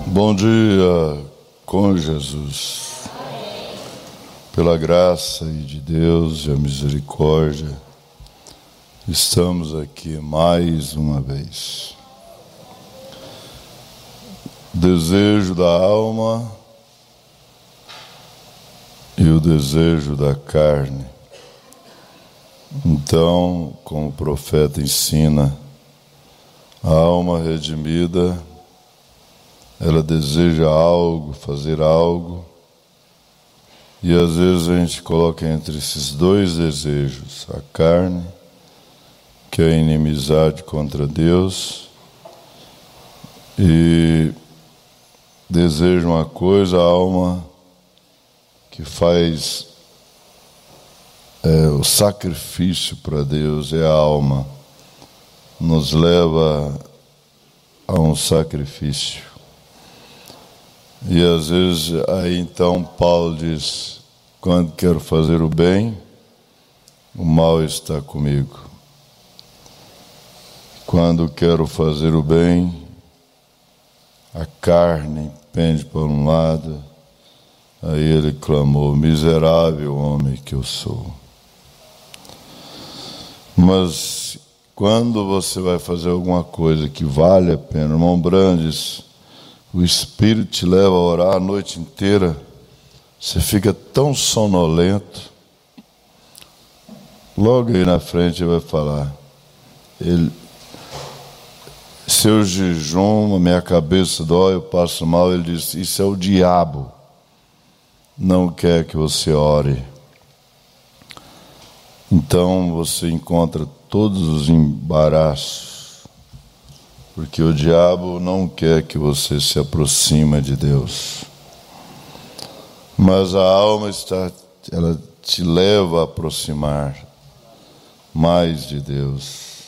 Bom dia com Jesus. Pela graça de Deus e a misericórdia, estamos aqui mais uma vez. Desejo da alma e o desejo da carne. Então, como o profeta ensina, a alma redimida, ela deseja algo, fazer algo, e às vezes a gente coloca entre esses dois desejos, a carne, que é a inimizade contra Deus, e deseja uma coisa, a alma que faz o sacrifício para Deus, é a alma, nos leva a um sacrifício. E às vezes, aí então Paulo diz, quando quero fazer o bem, o mal está comigo. Quando quero fazer o bem, a carne pende para um lado. Aí ele clamou, miserável homem que eu sou. Mas quando você vai fazer alguma coisa que vale a pena, irmão Brandes, o Espírito te leva a orar a noite inteira, você fica tão sonolento, logo aí na frente ele vai falar, seu jejum, minha cabeça dói, eu passo mal, ele diz, isso é o diabo, não quer que você ore. Então você encontra todos os embaraços, porque o diabo não quer que você se aproxime de Deus. Mas a alma ela te leva a aproximar mais de Deus.